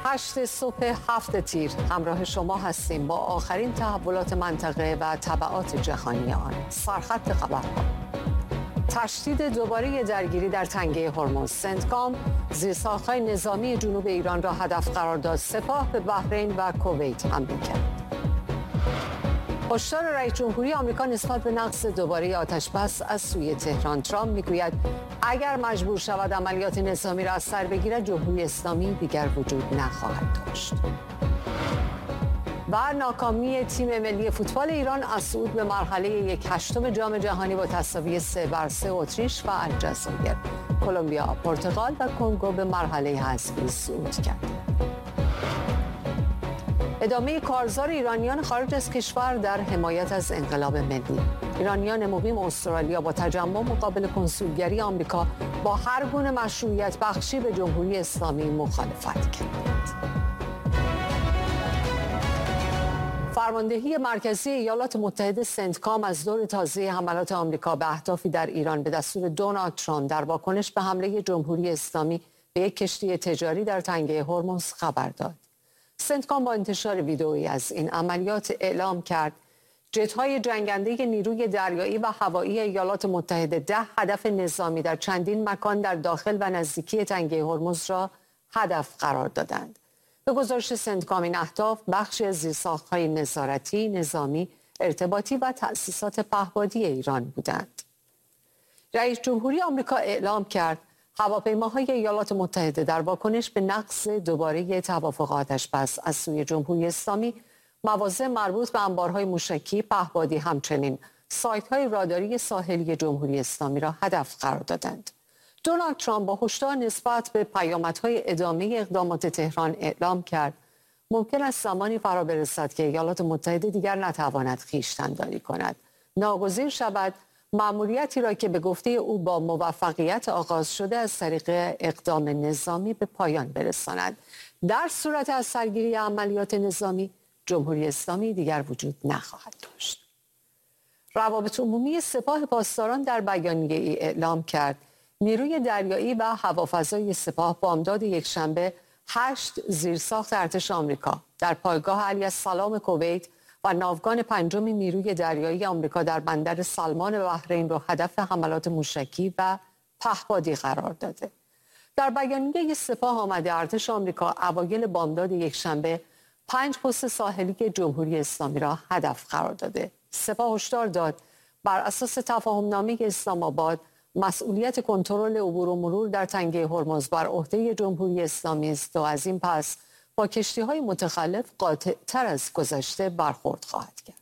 8 صبح 7 تیر همراه شما هستیم با آخرین تحولات منطقه و تبعات جهانی آن. سرخط خبرها: تشدید دوباره درگیری در تنگه هرمز. سنتکام زیرساخت‌های نظامی جنوب ایران را هدف قرار داد. سپاه به بحرین و کویت حمله کرد. هشدار رئیس جمهوری آمریکا نسبت به نقض دوباره آتش‌بس از سوی تهران. ترامپ میگوید اگر مجبور شود عملیات نظامی را از سر بگیرد، جمهوری اسلامی دیگر وجود نخواهد داشت. و ناکامی تیم ملی فوتبال ایران از صعود به مرحله 1/8 جام جهانی با تساوی 3-3 اتریش و الجزایر. کلمبیا، پرتغال و کنگو به مرحله حذفی صعود کرد. ادامه کارزار ایرانیان خارج از کشور در حمایت از انقلاب ملی. ایرانیان مقیم استرالیا با تجمع مقابل کنسولگری آمریکا با هر گونه مشروعیت بخشی به جمهوری اسلامی مخالفت کردند. فرماندهی مرکزی ایالات متحده سنتکام از دور تازه حملات آمریکا به اهدافی در ایران به دستور دونالد ترامپ در واکنش به حمله جمهوری اسلامی به یک کشتی تجاری در تنگه هرمز خبر داد. سنتکام با انتشار ویدئویی از این عملیات اعلام کرد جت‌های جنگنده نیروی دریایی و هوایی ایالات متحده 10 هدف نظامی در چندین مکان در داخل و نزدیکی تنگه هرمز را هدف قرار دادند. به گزارش سنتکام این اهداف بخشی از زیرساخت‌های نظارتی، نظامی، ارتباطی و تأسیسات پهپادی ایران بودند. رئیس جمهوری آمریکا اعلام کرد هواپیماهای ایالات متحده در واکنش به نقض دوباره توافق آتش‌بس از سوی جمهوری اسلامی مواضع مربوط به انبارهای موشکی، پهپادی، همچنین سایت‌های راداری ساحلی جمهوری اسلامی را هدف قرار دادند. دونالد ترامپ با هشدار نسبت به پیامدهای ادامه اقدامات تهران اعلام کرد ممکن است زمانی فرا برسد که ایالات متحده دیگر نتواند خویشتن‌داری کند. ناگزیر شود مأموریتی را که به گفته او با موفقیت آغاز شده از طریق اقدام نظامی به پایان برساند. در صورت از سرگیری عملیات نظامی، جمهوری اسلامی دیگر وجود نخواهد داشت. روابط عمومی سپاه پاسداران در بیانیه‌ای اعلام کرد نیروی دریایی و هوافضای سپاه بامداد یکشنبه 8 زیرساخت ارتش آمریکا در پایگاه علی السلام کویت و ناوگان پنجم نیروی دریایی آمریکا در بندر سلمان بحرین را هدف حملات موشکی و پهپادی قرار داده. در بیانیه سپاه آمده ارتش آمریکا اوایل بامداد یکشنبه 5 پست ساحلی جمهوری اسلامی را هدف قرار داده. سپاه هشدار داد بر اساس تفاهمنامه اسلام آباد مسئولیت کنترل عبور و مرور در تنگه هرمز بر عهده جمهوری اسلامی است و از این پس با کشتی‌های متخلف قاطع‌تر از گذشته برخورد خواهد کرد.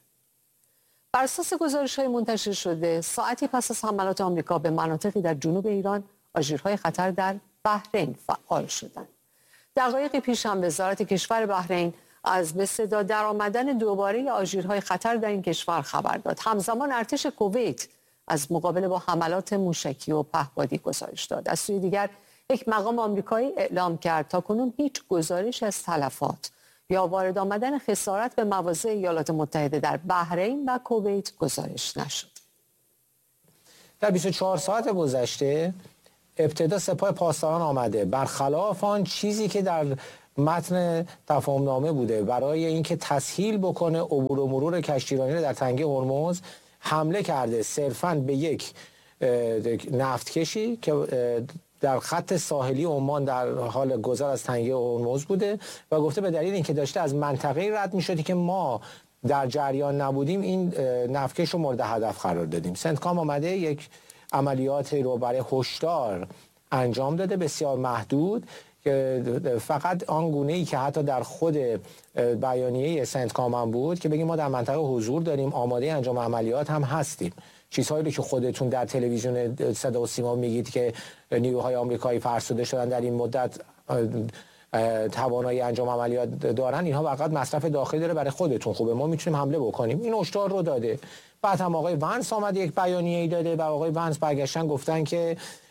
بر اساس گزارش‌های منتشر شده ساعتی پس از حملات آمریکا به مناطقی در جنوب ایران، آژیرهای خطر در بحرین فعال شدند. دقایقی پیش هم وزارت کشور بحرین از به صدا درآمدن دوباره آژیرهای خطر در این کشور خبر داد. همزمان ارتش کویت از مقابله با حملات موشکی و پهپادی گزارش داد. از سوی دیگر یک مقام آمریکایی اعلام کرد تاکنون هیچ گزارش از تلفات یا وارد آمدن خسارت به مواضع ایالات متحده در بحرین و کویت گزارش نشد. در 24 ساعت گذشته ابتدا سپاه پاسداران آمده برخلاف آن چیزی که در متن تفاهمنامه بوده برای اینکه تسهیل بکنه عبور و مرور کشتیرانی در تنگه هرمز حمله کرده صرفاً به یک نفتکشی که در خط ساحلی عمان در حال گذر از تنگه هرمز بوده و گفته به دلیل اینکه داشته از منطقه رد می‌شد که ما در جریان نبودیم این نفتکش رو مورد هدف قرار دادیم. سنتکام آمده یک عملیات رو برای هشدار انجام داده بسیار محدود که فقط آن گونه‌ای که حتی در خود بیانیه سنتکام هم بود که بگیم ما در منطقه حضور داریم، آماده انجام عملیات هم هستیم. چیزهایی رو که خودتون در تلویزیون صدا و سیما میگید که نیروهای آمریکایی فرسوده شدن در این مدت توانایی انجام عملیات دارن، اینها فقط مصرف داخلی داره برای خودتون خوبه، ما میتونیم حمله بکنیم. این هشدار رو داده. بعد هم آقای ونس آمد یک بیانیه‌ای داده و آقای ونس برگشتن گفتن که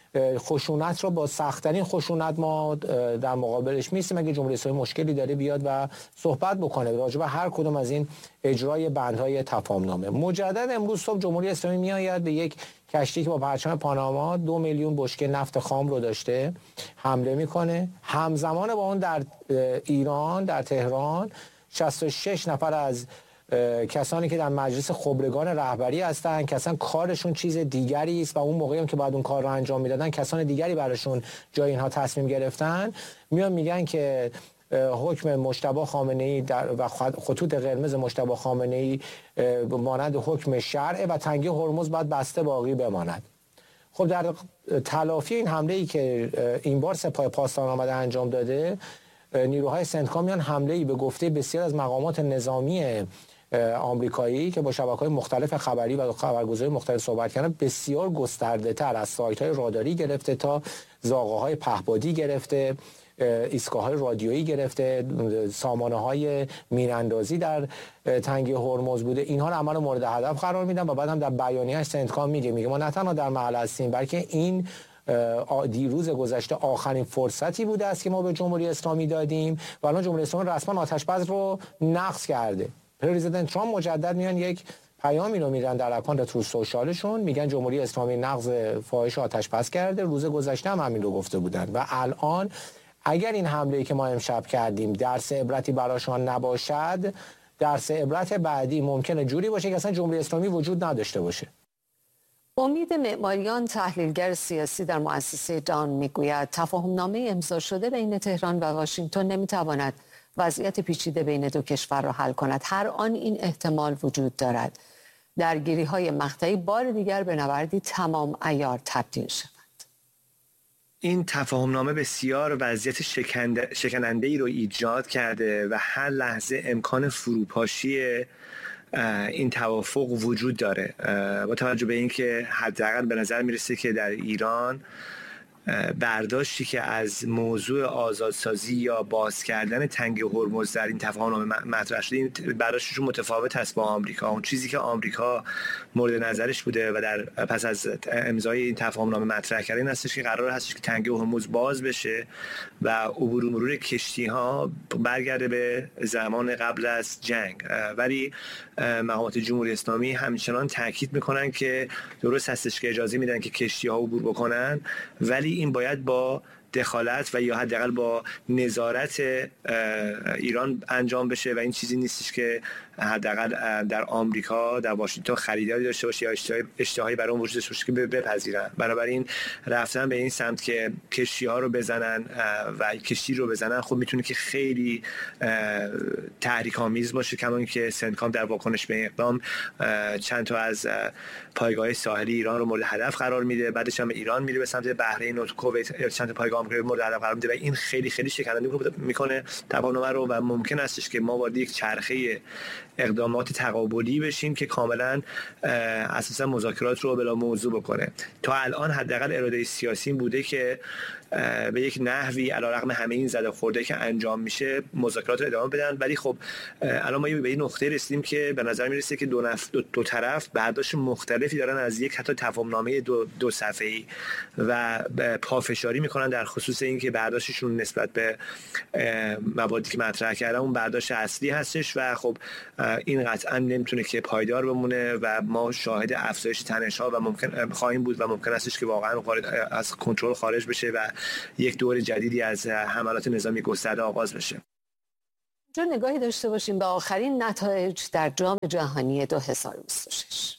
خشونت رو با سخت‌ترین خشونت ما در مقابلش میستیم. اگه جمهوری اسلامی مشکلی داره بیاد و صحبت بکنه راجع به هر کدوم از این اجرای بندهای تفاهم‌نامه. مجدد امروز صبح جمهوری اسلامی میآید به یک کشتی که با پرچم پاناما 2 میلیون بشکه نفت خام رو داشته حمله میکنه. همزمان با اون در ایران، در تهران 66 نفر از کسانی که در مجلس خبرگان رهبری هستن که اصلا کارشون چیز دیگری است و اون موقعی هم که باید اون کار رو انجام میدادن کسان دیگری براشون جای اینها تصمیم گرفتن، میان میگن که حکم مجتبی خامنه‌ای و خطوط قرمز مجتبی خامنه‌ای مانند حکم شرع و تنگه هرمز باید بسته باقی بماند. خب در تلافی این حمله‌ای که این بار سپاه پاسداران آمده انجام داده، نیروهای سندکام میان حمله‌ای به گفته بسیار از مقامات نظامی آمریکایی که با شبکه‌های مختلف خبری و خبرگزاری مختلف صحبت کردن بسیار گسترده‌تر از سایت‌های راداری گرفته تا زاغه‌های پهپادی گرفته، ایستگاه‌های رادیویی گرفته، سامانه‌های میراندازی در تنگه هرمز بوده، اینها رو عمل مورد هدف قرار میدن و بعد هم در بیانیه‌اش سندکام میگه ما نه تنها در محل هستیم بلکه این دیروز گذشته آخرین فرصتی بوده است که ما به جمهوری اسلامی دادیم و الان جمهوری اسلامی رسما آتش‌بس رو نقض کرده. پرزیدنت ترامپ مجدد میان یک پیامی رو میدن در اکانت ترو سوشالشون، میگن جمهوری اسلامی نقض فاحش آتش‌بس کرده. روز گذشته هم همین رو گفته بودن و الان اگر این حمله‌ای که ما امشب کردیم درس عبرتی براشان نباشد، درس عبرت بعدی ممکنه جوری باشه که اصلا جمهوری اسلامی وجود نداشته باشه. امید معماریان، تحلیلگر سیاسی در مؤسسه دان، میگوید تفاهم‌نامه امضا شده بین تهران و واشنگتن نمیتواند وضعیت پیچیده بین دو کشور را حل کند. هر آن این احتمال وجود دارد درگیری‌های مقطعی بار دیگر به نبردی تمام عیار تبدیل شود. این تفاهم‌نامه بسیار وضعیت شکننده‌ای رو ایجاد کرده و هر لحظه امکان فروپاشی این توافق وجود داره. با توجه به اینکه حداقل به نظر میرسه که در ایران برداشتی که از موضوع آزادسازی یا باز کردن تنگه هرمز در این تفاهم‌نامه مطرح شده، این برداشتشون متفاوت است با آمریکا. اون چیزی که آمریکا مورد نظرش بوده و در پس از امضای این تفاهم‌نامه مطرح کردن این هستش که قرار هستش که تنگه هرمز باز بشه و عبور و مرور کشتی‌ها برگرده به زمان قبل از جنگ. ولی مقامات جمهوری اسلامی همچنان تاکید میکنن که درست هستش که اجازه میدن که کشتی‌ها عبور بکنن، ولی این باید با دخالت و یا حداقل با نظارت ایران انجام بشه و این چیزی نیستش که حداقل در آمریکا در واشنگتن خریداری داشته باشه یا اشتهایی برای اون وجود داشته باشه که بپذیرن. بنابراین رفتن به این سمت که کشتی‌ها رو بزنن و کشتی رو بزنن خب میتونه که خیلی تحریک‌آمیز باشه، کما اینکه سندکام در واکنش به اقدام چند تا از پایگاه ساحلی ایران رو مورد هدف قرار میده، بعدش هم ایران میره به سمت بحرین و کویت چند تا پایگاه آمریکایی مورد هدف قرار میده و این خیلی خیلی شکننده میکنه تفاهم‌نامه رو و ممکن استش که ما وارد یک چرخه اقدامات تقابلی بشیم که کاملا اساسا مذاکرات رو بلا موضوع بکنه. تا الان حداقل اراده سیاسی بوده که به یک نحوی علیرغم همه این زده خورده که انجام میشه مذاکرات رو ادامه بدن، ولی خب الان ما به این نقطه رسیدیم که به نظر میرسه که دو طرف برداشت مختلفی دارن از یک حتی تفاهم‌نامه دو صفحه‌ای و پافشاری میکنن در خصوص اینکه برداشتشون نسبت به موادی که مطرح کردن اون برداشت اصلی هستش و خب این قطعا نمیتونه که پایدار بمونه و ما شاهد افزایش تنش‌ها و ممکن خواهیم بود و ممکن استش که واقعا از کنترل خارج بشه و یک دور جدیدی از حملات نظامی گسترده آغاز بشه. نگاهی داشته باشیم به آخرین نتایج در جام جهانی 2026.